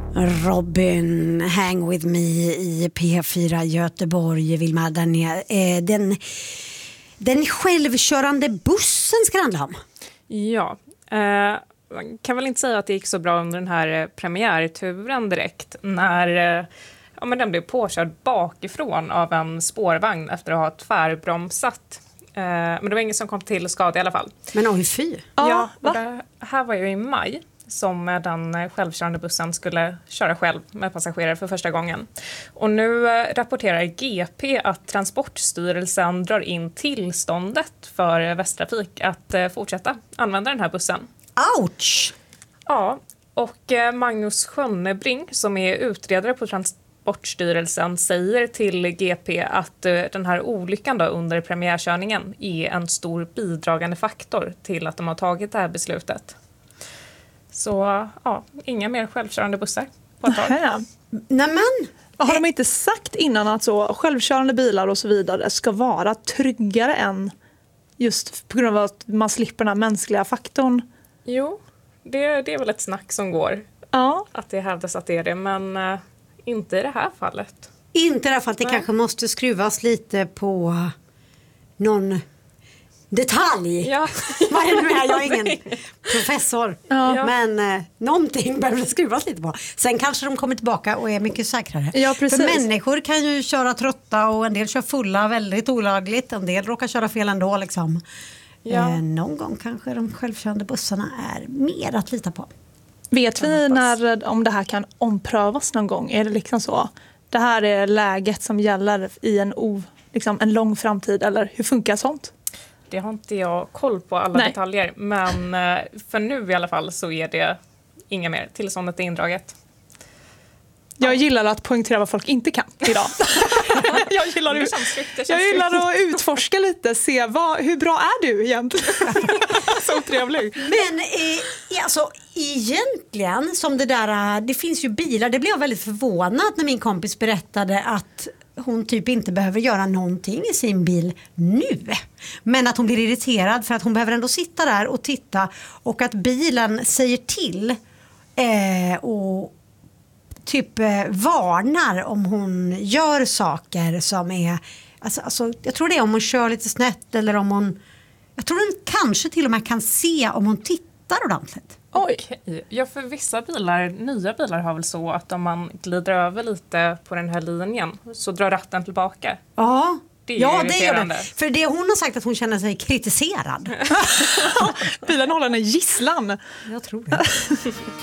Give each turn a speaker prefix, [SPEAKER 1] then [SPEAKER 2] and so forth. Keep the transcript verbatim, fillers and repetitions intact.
[SPEAKER 1] Robin, Hang With Me i P fyra Göteborg, Vilma Daniel. Eh, den, den självkörande bussen ska det handla om.
[SPEAKER 2] Ja, eh, man kan väl inte säga att det gick så bra under den här premiärturen direkt när eh, ja, men den blev påkörd bakifrån av en spårvagn efter att ha tvärbromsat. Eh, men det var ingen som kom till skada i alla fall.
[SPEAKER 1] Men oj fy.
[SPEAKER 2] Ja, ja det här var ju i maj som den självkörande bussen skulle köra själv med passagerare för första gången. Och nu rapporterar G P att Transportstyrelsen drar in tillståndet för Västtrafik att fortsätta använda den här bussen.
[SPEAKER 1] Ouch!
[SPEAKER 2] Ja, och Magnus Schönnebring som är utredare på Transportstyrelsen säger till G P att den här olyckan då under premiärkörningen är en stor bidragande faktor till att de har tagit det här beslutet. Så ja, inga mer självkörande bussar på ett tag.
[SPEAKER 1] Nämen!
[SPEAKER 3] Har de inte sagt innan att så självkörande bilar och så vidare ska vara tryggare än just på grund av att man slipper den här mänskliga faktorn?
[SPEAKER 2] Jo, det, det är väl ett snack som går.
[SPEAKER 3] Ja.
[SPEAKER 2] Att det hävdas att det är det, men uh, inte i det här fallet.
[SPEAKER 1] Inte i det här fallet, det
[SPEAKER 2] Nej.
[SPEAKER 1] kanske måste skruvas lite på någon detalj.
[SPEAKER 2] Ja.
[SPEAKER 1] Vad är det nu här? Jag är ingen professor.
[SPEAKER 3] Ja.
[SPEAKER 1] Men eh, någonting behöver skruvas lite på. Sen kanske de kommer tillbaka och är mycket säkrare.
[SPEAKER 3] Ja, precis.
[SPEAKER 1] För människor kan ju köra trötta och en del kör fulla väldigt olagligt. En del råkar köra fel ändå liksom.
[SPEAKER 2] Ja.
[SPEAKER 1] Eh, någon gång kanske de självkörande bussarna är mer att lita på.
[SPEAKER 3] Vet vi när, om det här kan omprövas någon gång? Är det liksom så? Det här är läget som gäller i en, o, liksom en lång framtid, eller hur funkar sånt?
[SPEAKER 2] Det har inte jag koll på alla
[SPEAKER 3] Nej.
[SPEAKER 2] detaljer, men uh, för nu i alla fall så är det inga mer. Tillståndet är indraget.
[SPEAKER 3] Jag gillar att poängtera vad folk inte kan idag. jag, gillar
[SPEAKER 2] Det
[SPEAKER 3] att,
[SPEAKER 2] känns tryggt, det känns
[SPEAKER 3] jag gillar
[SPEAKER 2] tryggt.
[SPEAKER 3] att utforska lite, se vad, hur bra är du egentligen? Så trevlig.
[SPEAKER 1] Men eh, alltså, egentligen som det där, det finns ju bilar, det blev jag väldigt förvånad när min kompis berättade att hon typ inte behöver göra någonting i sin bil nu. Men att hon blir irriterad för att hon behöver ändå sitta där och titta och att bilen säger till eh, och typ eh, varnar om hon gör saker som är alltså, alltså, jag tror det är om hon kör lite snett eller om hon jag tror den kanske till och med kan se om hon tittar ordentligt.
[SPEAKER 2] Oj. Okej. Ja, för vissa bilar, nya bilar har väl så att om man glider över lite på den här linjen så drar ratten tillbaka.
[SPEAKER 1] Ja,
[SPEAKER 2] Det är
[SPEAKER 1] ja det gör
[SPEAKER 2] irriterande.
[SPEAKER 1] det. För det hon har sagt att hon känner sig kritiserad.
[SPEAKER 3] Bilen håller en gisslan.
[SPEAKER 1] Jag tror det.